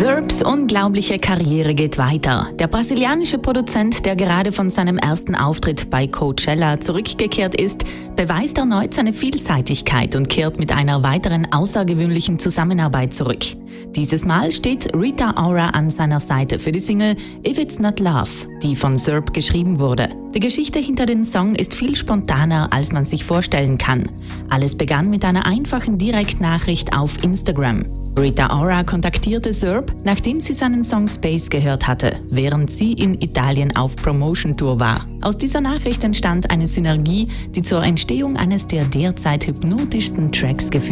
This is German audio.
Serbs unglaubliche Karriere geht weiter. Der brasilianische Produzent, der gerade von seinem ersten Auftritt bei Coachella zurückgekehrt ist, beweist erneut seine Vielseitigkeit und kehrt mit einer weiteren außergewöhnlichen Zusammenarbeit zurück. Dieses Mal steht Rita Ora an seiner Seite für die Single If It's Not Love, die von Serb geschrieben wurde. Die Geschichte hinter dem Song ist viel spontaner, als man sich vorstellen kann. Alles begann mit einer einfachen Direktnachricht auf Instagram. Rita Ora kontaktierte Serb, nachdem sie seinen Song Space gehört hatte, während sie in Italien auf Promotion-Tour war. Aus dieser Nachricht entstand eine Synergie, die zur Entstehung eines der derzeit hypnotischsten Tracks geführt hat.